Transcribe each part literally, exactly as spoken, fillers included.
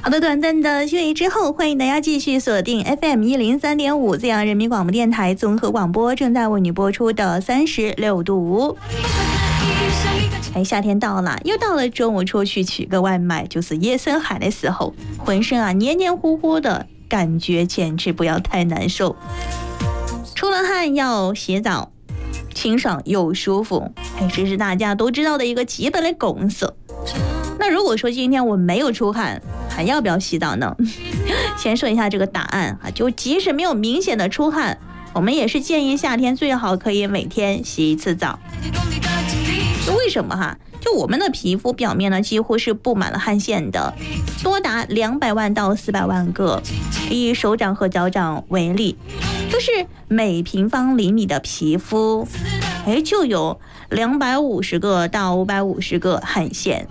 好的，短暂的休息之后，欢迎大家继续锁定 F M 一零三点五，这样人民广播电台综合广播正在为你播出的三十六度。哎，夏天到了，又到了中午出去取个外卖，就是夜深海的时候，浑身啊黏黏糊糊的感觉，简直不要太难受。出了汗要洗澡，清爽又舒服，哎，这是大家都知道的一个基本的公式。那如果说今天我没有出汗，还要不要洗澡呢？先说一下这个答案啊，就即使没有明显的出汗，我们也是建议夏天最好可以每天洗一次澡。为什么哈？就我们的皮肤表面呢，几乎是布满了汗腺的，多达两百万到四百万个。以手掌和脚掌为例，就是每平方厘米的皮肤，哎，就有两百五十个到五百五十个汗腺。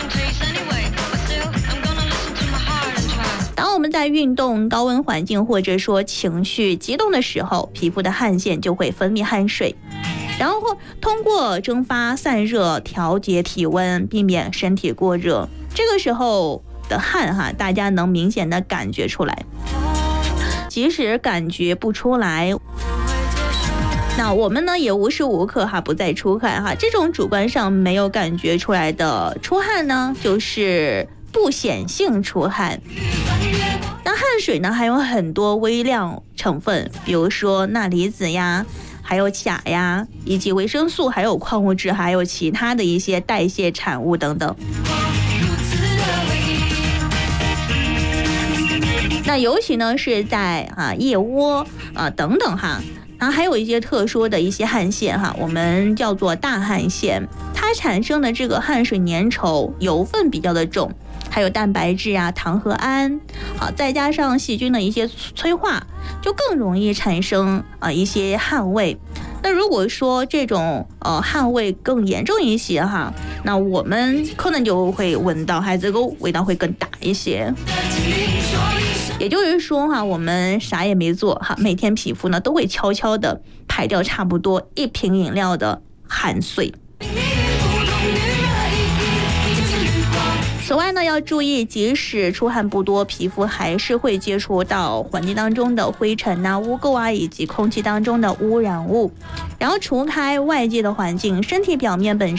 当我们在运动、高温环境或者说情绪激动的时候，皮肤的汗腺就会分泌汗水，然后通过蒸发散热调节体温，避免身体过热。这个时候的汗哈，大家能明显的感觉出来。即使感觉不出来，那我们呢也无时无刻哈不再出汗哈。这种主观上没有感觉出来的出汗呢，就是不显性出汗。那汗水呢还有很多微量成分，比如说钠离子呀，还有钾呀，以及维生素，还有矿物质，还有其他的一些代谢产物等等。那尤其呢是在啊腋窝啊等等哈，然后还有一些特殊的一些汗腺哈，我们叫做大汗腺，它产生的这个汗水粘稠，油分比较的重，还有蛋白质啊、糖和胺，好，再加上细菌的一些催化，就更容易产生啊一些汗味。那如果说这种呃汗味更严重一些哈，那我们可能就会闻到还这个味道会更大一些。也就是说哈，我们啥也没做哈，每天皮肤呢都会悄悄的排掉差不多一瓶饮料的汗水。此外呢，要注意，即使出汗不多，皮肤还是会接触到环境当中的灰尘啊、污垢啊，以及空气当中的污染物。然后除开外界的环境，身体表面本